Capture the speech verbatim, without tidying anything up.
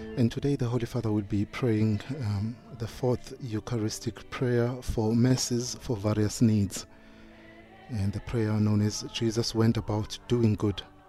And today the Holy Father will be praying um, the fourth Eucharistic prayer for mercies for various needs. And the prayer known as Jesus went about doing good.